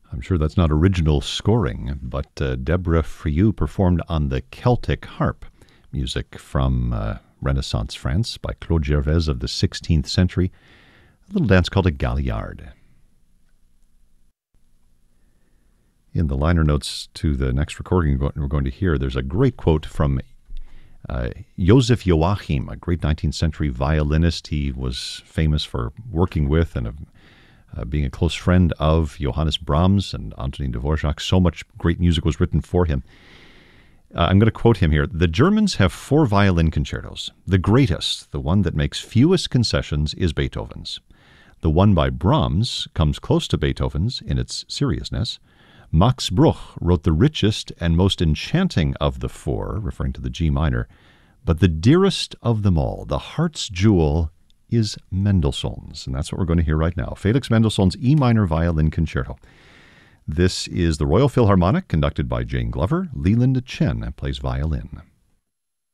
I'm sure that's not original scoring, but Deborah Friou performed on the Celtic harp, music from Renaissance France by Claude Gervais of the 16th century, a little dance called a galliard. In the liner notes to the next recording we're going to hear, there's a great quote from Joseph Joachim, a great 19th century violinist. He was famous for working with and being a close friend of Johannes Brahms and Antonin Dvorak. So much great music was written for him. I'm going to quote him here. The Germans have 4 violin concertos. The greatest, the one that makes fewest concessions, is Beethoven's. The one by Brahms comes close to Beethoven's in its seriousness. Max Bruch wrote the richest and most enchanting of the 4, referring to the G minor, but the dearest of them all, the heart's jewel, is Mendelssohn's, and that's what we're going to hear right now. Felix Mendelssohn's E minor violin concerto. This is the Royal Philharmonic, conducted by Jane Glover. Leland Chen plays violin.